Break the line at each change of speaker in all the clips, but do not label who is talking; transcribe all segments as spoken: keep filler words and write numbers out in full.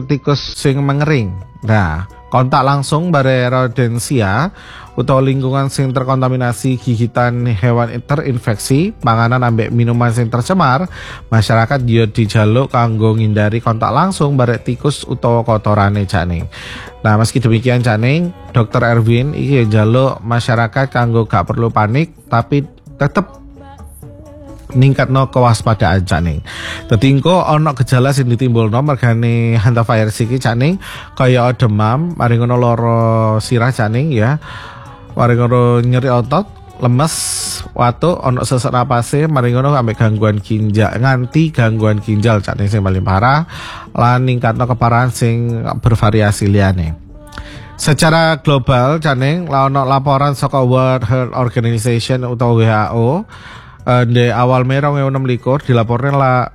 tikus sing mengering. Nah, kontak langsung bare rodensia utawa lingkungan sing terkontaminasi gigitan hewan terinfeksi, panganan ambek minuman sing tercemar, masyarakat yo dijaluk kanggo ngindari kontak langsung bare tikus utawa kotorane Caning. Nah, meski demikian Caning, Dokter Erwin iki njaluk masyarakat kanggo gak perlu panik tapi tetep ningkatno kewaspadaan Caning. Dadi engko ana gejala sing ditimbulno mergane hantavirus iki Caning, kaya demam, mari ngono lara sirah Caning ya. Mari ngono nyeri otot, lemes, watuk, ana sesek napase, mari ngono ambek gangguan ginjal, nganti gangguan ginjal Caning sing paling parah lan ningkatno keparahan sing bervariasi liyane. Secara global Caning, la ono laporan saka World Health Organization utawa W H O Uh, di awal Mei dua ribu enam belas dilaporkan lah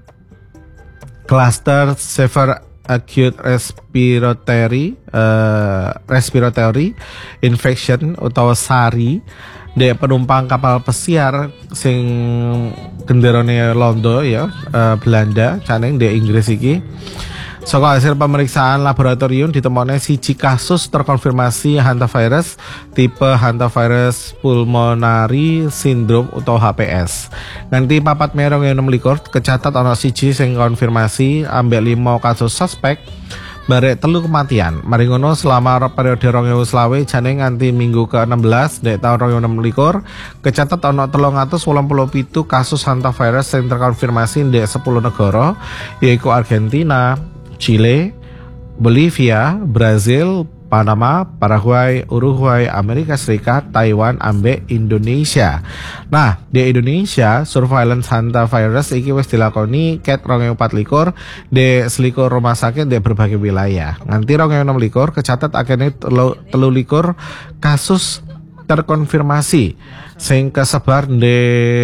cluster severe acute respiratory uh, respiratory infection atau SARI di penumpang kapal pesiar sing genderone Londo ya, uh, Belanda Caning di Inggris iki. Saka hasil pemeriksaan laboratorium ditemokne siji kasus terkonfirmasi hantavirus tipe hantavirus pulmonary syndrome atau H P S. Nanti papat Mei dua ribu enam belas kecatat ana siji sing konfirmasi ambek lima kasus suspek barek telu kematian. Mari ngono selama periode dua ribu selawe Caning nganti minggu ke enam belas dek tahun dua ribu enam belas kecatat ana telung atus wolung puluh pitu kasus hantavirus yang terkonfirmasi di sepuluh negara yaitu Argentina, Chile, Bolivia, Brazil, Panama, Paraguay, Uruguay, Amerika Serikat, Taiwan, ambek Indonesia. Nah, di Indonesia surveillance hantavirus iki wis dilakoni ket dua ribu empat belas di selikur rumah sakit di berbagai wilayah. Nganti dua ribu enam belas kecatat akene telu likur kasus terkonfirmasi sing kesebar di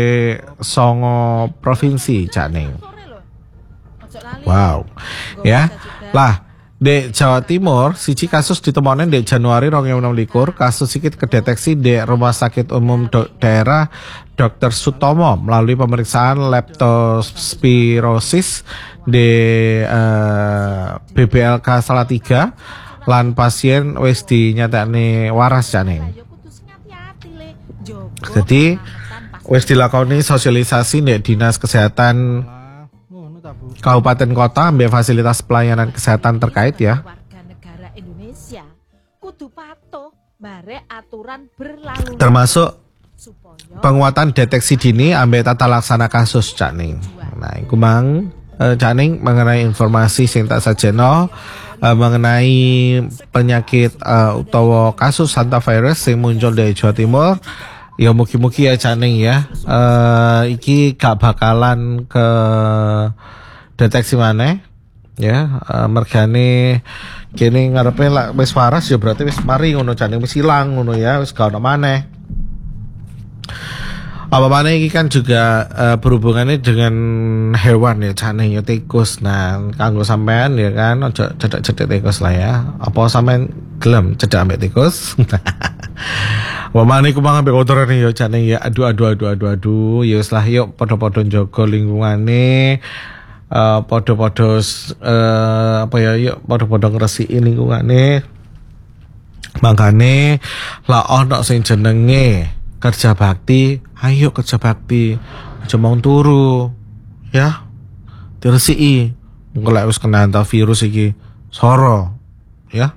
songo provinsi Caning. Wow, ya, lah di Jawa Timur, siji kasus ditemokne di Januari dua ribu enam belas, kasus iki kedeteksi di Rumah Sakit Umum do, Daerah Dokter Sutomo melalui pemeriksaan leptospirosis di uh, B B L K Salatiga, lan pasien wis dinyatakne waras Caning. Jadi wis dilakoni sosialisasi di Dinas Kesehatan Kabupaten Kota ambek fasilitas pelayanan kesehatan terkait ya.
Warga negara Indonesia kudu patuh bare aturan berlalu.
Termasuk penguatan deteksi dini ambek tata laksana kasus Caning. Nah, iku mang eh, Caning mengenai informasi sing tak sajeno eh, mengenai penyakit eh, utawa kasus hantavirus yang muncul dari Jawa Timur. Ya mugi-mugi ya Caning ya. Eh, iki gak bakalan ke deteksi mana ya, uh, mergane kini ngarepe lah wis waras ya berarti wis mari ngono Caning wis ilang ngono ya, wis gak ono maneh. Apa maneh iki kan juga uh, berhubungannya dengan hewan ya Caning ya, tikus. Nah, kanggo sampean ya kan ojo cedek-cedek tikus lah ya. Apa sampean gelem cedek ambek tikus? Apa maneh ku mang ambek kotoran ya Caning ya. Aduh aduh aduh aduh aduh, ya wis lah yuk padha-padha njaga lingkungane. Uh, podo-podo uh, apa ya yuk podo-podo ngresiki lingkungane. Mangkane lah ono sing jenenge kerja bakti, ayo kerja bakti aja mau turu ya, diresiki engko lek wis kena virus iki soro ya.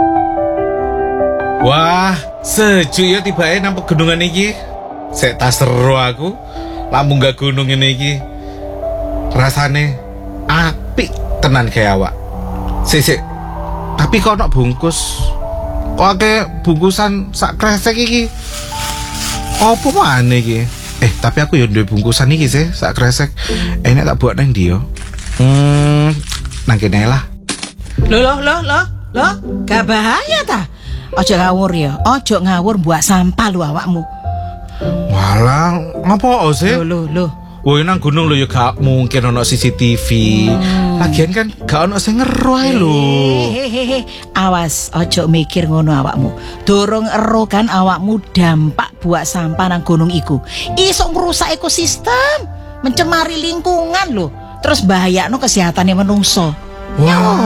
Wah sejuk ya tibae nang pegunungan iki, sek tak seru aku lamun gak gunung ini iki rasane apik tenan kayak awak. Sik-sik. Tapi kok nak bungkus? Kok akeh bungkusan sak kresek iki? Apa maneh iki? Eh, tapi aku yo duwe bungkusan iki sih, sak kresek. Enak tak buat nang ndi yo? Hmm, nang kene lah.
Loh loh loh loh loh, gak bahaya ta? Ojo ngawur ya, ojo ngawur buat sampah lu awakmu.
Walah, ngopo sih?
Loh loh loh.
Woi nang gunung lo ya gak mungkin ono C C T V. Hmm. Lagian kan gak ono sing ngeru ae lho.
Hehehe, awas ojo mikir ngono awakmu. Dorong ero kan awakmu dampak buat sampah nang gunung iku. Iso ngrusak ekosistem, mencemari lingkungan lho. Terus bahayakno kesehatannya menungso.
Wah.